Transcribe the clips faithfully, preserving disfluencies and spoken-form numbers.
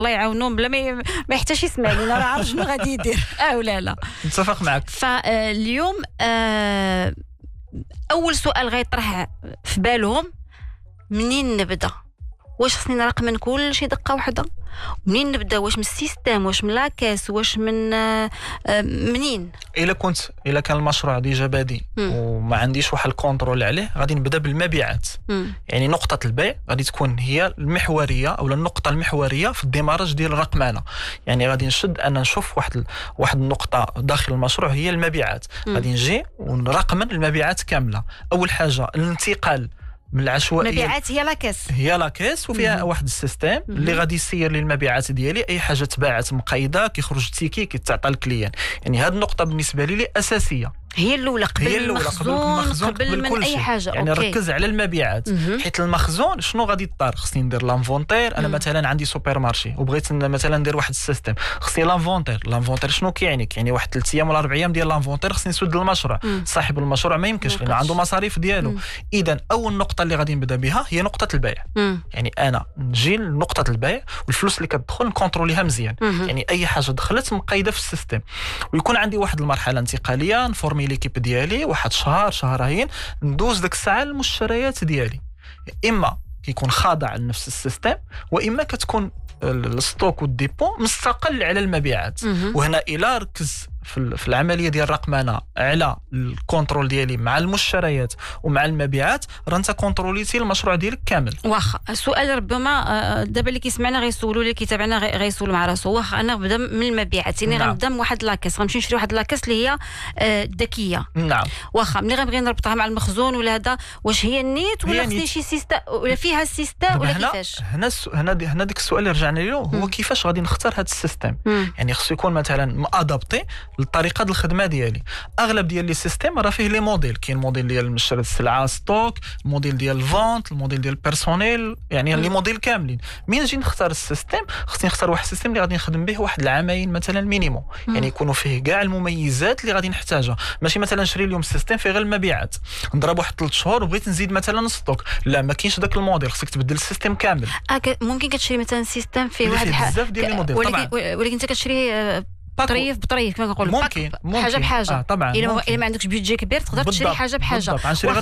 الله يعاونهم بلا ما ما يحتاجش يسمعني انا راه عارف شنو غادي يدير اه ولا لا. متفق معك. فاليوم آه اول سؤال غيطرح في بالهم منين نبدا؟ واش خصني نرقم كل شي دقه واحده؟ منين نبدا؟ واش من السيستم؟ واش من لاكاس؟ واش من آه منين؟ الا كنت الا كان المشروع ديجا بادي وما عنديش واحد الكونترول عليه غادي نبدا بالمبيعات. مم. يعني نقطه البيع غادي تكون هي المحوريه او النقطه المحوريه في الديماراج ديال الرقمنه. يعني غادي نشد ان نشوف واحد ال... واحد النقطه داخل المشروع هي المبيعات. مم. غادي نجي ونرقمن المبيعات كامله. اول حاجه الانتقال من العشوائيه. المبيعات هي لاكاس هي لاكاس وفيها مم. واحد السيستم اللي غادي يسير لي المبيعات ديالي. اي حاجه تباعت مقيده كيخرج التيكي كيتعطى للكليان. يعني هذه النقطه بالنسبه لي اساسيه، هي الاولى قبل هي الأولى المخزون قبل, المخزون قبل, قبل من اي حاجه. يعني أوكي. ركز على المبيعات. مم. حيت المخزون شنو غادي يضطر؟ خصني ندير لانفونتير. انا مم. مثلا عندي سوبر مارشي وبغيت مثلا ندير واحد السيستم، خصني لانفونتير. لانفونتير شنو كيعني؟ يعني واحد ثلاث ايام ولا اربع ايام ديال لانفونتير خصني نسد المشروع. مم. صاحب المشروع ما يمكنش لانه عنده مصاريف ديالو. اذا اول نقطه اللي غادي نبدا بها هي نقطه البيع. مم. يعني انا نجي لنقطه البيع والفلوس اللي كتدخل نكونتروليها مزيان. مم. يعني اي حاجه دخلت مقيده في السيستم، ويكون عندي واحد المرحله انتقاليه نفورمي ليكيب ديالي واحد شهر شهرين ندوز داك الساعه المشتريات ديالي. اما كيكون خاضع لنفس السيستم واما كتكون الستوك والديبو مستقل على المبيعات. مم. وهنا الى ركز في العمليه ديال الرقمنه على الكونترول ديالي مع المشتريات ومع المبيعات، راه انت كونتروليتي المشروع ديالك كامل. واخا السؤال ربما دابا اللي كيسمعنا غيسولوا اللي كيتابعنا غيسول مع راسو، واخا انا نبدا من المبيعات يعني نعم. غنبدا من واحد لاكاس، غنمشي نشري واحد لاكاس اللي هي ذكيه. نعم. واخا ملي غنبغي نربطها مع المخزون ولا هذا، واش هي النيت ولا خصني شي سيستم ولا فيها السيستم ولا هنا كيفاش؟ هنا هنا هنا ديك السؤال اللي رجعنا له هو كيفاش غادي نختار هذا السيستم. مم. يعني خصو يكون مثلا مادابطي للطريقه ديال الخدمه ديالي. اغلب ديال لي سيستيم راه فيه لي موديل، كاين موديل ديال مشتري السلعه ستوك، موديل ديال الفونت، الموديل ديال البيرسونيل، يعني لي موديل كاملين. مين نجي نختار السيستيم خصني نختار واحد السيستيم اللي غادي نخدم به واحد العامين مثلا مينيموم، يعني يكونوا فيه كاع المميزات اللي غادي نحتاجها. ماشي مثلا نشري اليوم السيستيم فيه غير المبيعات نضرب واحد ثلاث شهور وبغيت نزيد مثلا ستوك، لا ما كاينش داك الموديل، خصك تبدل السيستيم كامل. آه ممكن كتشري مثلا سيستيم فيه واحد بزاف ديال لي موديل طبعا، ولكن انت كتشري بطريف بطريف كما كنقولوا ممكن, ممكن حاجه بحاجه. آه طبعا الا ما, ما عندكش بيدجي كبير تقدر تشري حاجه بحاجه،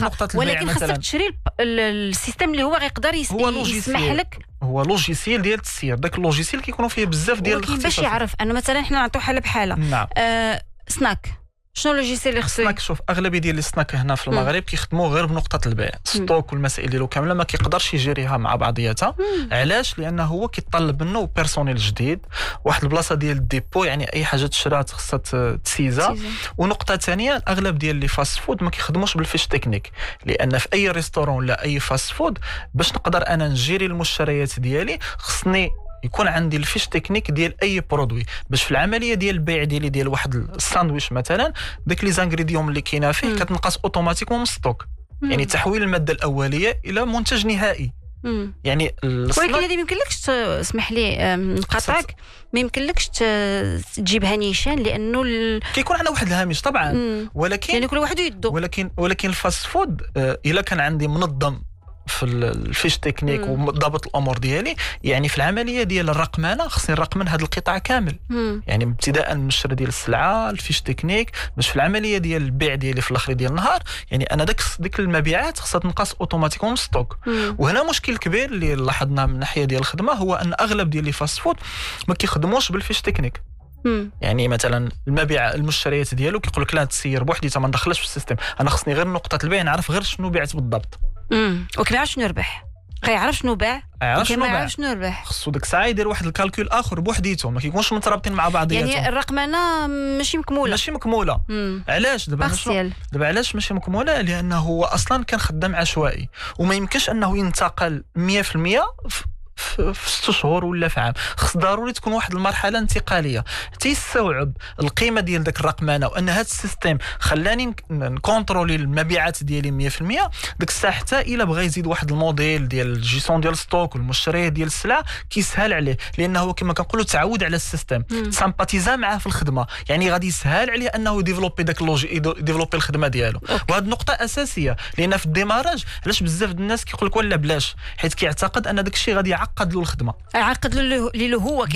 ولكن خاصك تشري السيستم اللي هو غيقدر يسمح لك. هو لوجيسيال ديال التسيير، داك اللوجيسيال كيكونوا فيه بزاف ديال الاختصاصات باش يعرف انه مثلا حنا نعطيو حاله بحاله. نعم. آه سناك شنو اللوجيسيال اللي خصو؟ سناك شوف اغلبيه ديال السناك هنا في المغرب كيخدموا غير بنقطه البيع، ستوك والمسائل ديالو كامله ما كيقدرش يجيريها مع بعضياتها. علاش؟ لانه هو كيطلب منه بيرسونيل جديد، واحد البلاصه ديال الديبو، يعني اي حاجه تشرات خصها تسيزا. ونقطه ثانيه اغلب ديال لي فاست فود ما كيخدموش بالفيش تكنيك، لان في اي ريستورون ولا اي فاست فود باش نقدر انا نجيري المشتريات ديالي خصني يكون عندي الفيش تكنيك ديال اي برودوي، باش في العمليه ديال البيع ديالي ديال واحد الساندويش مثلا داك لي زانغريديون اللي كاينه فيه كتنقص اوتوماتيكمون من ستوك. مم. يعني تحويل الماده الاوليه الى منتج نهائي. مم. يعني ولكن هذه ما يمكنلكش تسمح لي نقاطعك، ما يمكنلكش تجيبها نيشان لانه ال... كيكون عندنا واحد الهامش طبعا. مم. ولكن يعني كل واحد يدو. ولكن ولكن الفاست فود الا كان عندي منظم في الفيش تكنيك وضابط الامور ديالي، يعني في العمليه ديال الرقمنه خصني نرقمن هذا القطاع كامل. مم. يعني ابتداء من الشراء ديال السلعه، الفيش تكنيك، باش في العمليه ديال البيع ديالي في الاخر ديال النهار يعني انا داك ديك المبيعات خصها تنقص اوتوماتيكوم ستوك. مم. وهنا مشكل كبير اللي لاحظناه من الناحيه ديال الخدمه هو ان اغلب ديال لي فاست فود ما كيخدموش بالفيش تكنيك. مم. يعني مثلا المبيع المشتريات ديالو كيقول لك لا تسير بوحديتها ما ندخلش في السيستم، انا خصني غير نقطه البيع نعرف غير شنو بعت بالضبط. امم وكيف يعرف شنو ربح؟ غيعرف شنو باع وكيف ما يعرف شنو ربح. خصو ديك الساعه يدير واحد الكالكول اخر بوحديته، ما كيكونش مترابطين مع بعضياتهم. يعني الرقمنه ماشي مكموله ماشي مكموله. مم. علاش دابا دابا علاش ماشي مكموله؟ لانه هو اصلا كان خدام عشوائي وما يمكنش انه ينتقل مية في المية في ست شهور ولا في عام. خص ضروري تكون واحد المرحله انتقاليه حتى يستوعب القيمه ديال داك الرقمنه، وان هذا السيستم خلاني نكونترولي المبيعات ديالي مية في المية. داك الساعه حتى الا بغى يزيد واحد الموديل ديال الجيسون ديال ستوك والمشتريات ديال السلع كيسهل عليه، لانه هو كما كنقولوا تعود على السيستم، سامباتيزا معاه في الخدمه، يعني غادي يسهل عليه انه يديفلوبي داك اللوجي يديفلوبي الخدمه ديالو. وهذه نقطه اساسيه، لان في الديماراج علاش بزاف الناس كيقول لك ولا بلاش، حيت كيعتقد ان داك الشيء غادي يعقد له الخدمه، يعقد له اللي هو